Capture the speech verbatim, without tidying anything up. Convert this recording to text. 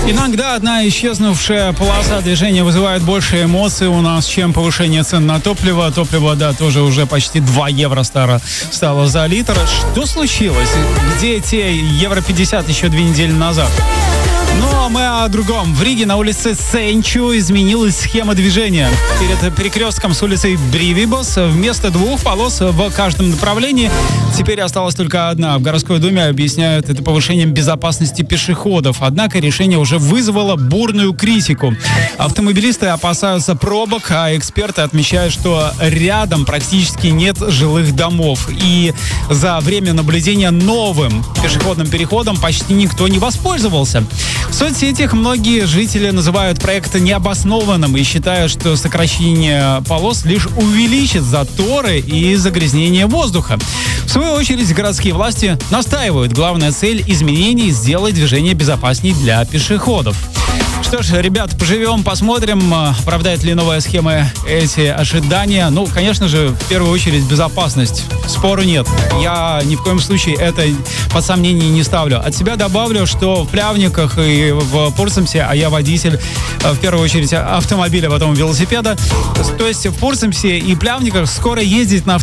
Иногда одна исчезнувшая полоса движения вызывает больше эмоций у нас, чем повышение цен на топливо. Топливо, да, тоже уже почти два евро стало, стало за литр. Что случилось? Где те евро пятьдесят еще две недели назад? Ну, а мы о другом. В Риге на улице Сенчу изменилась схема движения. Перед перекрестком с улицей Бривибос вместо двух полос в каждом направлении теперь осталась только одна. В городской думе объясняют это повышением безопасности пешеходов. Однако решение уже вызвало бурную критику. Автомобилисты опасаются пробок, а эксперты отмечают, что рядом практически нет жилых домов. И за время наблюдения новым пешеходным переходом почти никто не воспользовался. В соцсетях многие жители называют проект необоснованным и считают, что сокращение полос лишь увеличит заторы и загрязнение воздуха. В свою очередь, городские власти настаивают. Главная цель изменений – сделать движение безопаснее для пешеходов. Что ж, ребят, поживем, посмотрим, оправдает ли новая схема эти ожидания. Ну, конечно же, в первую очередь, безопасность. Спору нет. Я ни в коем случае это под сомнение не ставлю. От себя добавлю, что в Плявниках и в Пурсамсе, а я водитель, в первую очередь, автомобиля, потом велосипеда. То есть в Пурсамсе и Плявниках скоро ездить на